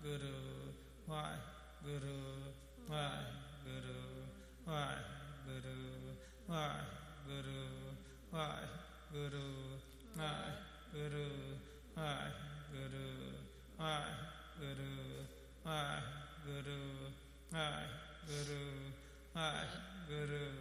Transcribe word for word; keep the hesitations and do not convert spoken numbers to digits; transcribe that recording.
Guru, Why Guru, Why Guru, Why Guru, Why Guru, Why Guru, Why Guru, Why Guru, Why Guru, Why Guru, Why Guru, Why Guru,